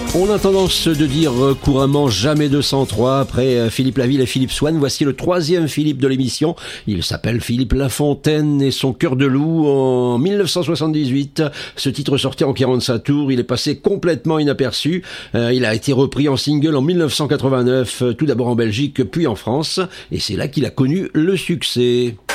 On a tendance de dire couramment jamais 203 après Philippe Laville et Philippe Swann. Voici le troisième Philippe de l'émission. Il s'appelle Philippe Lafontaine et son cœur de loup en 1978. Ce titre sorti en 45 tours, il est passé complètement inaperçu. Il a été repris en single en 1989, tout d'abord en Belgique puis en France. Et c'est là qu'il a connu le succès.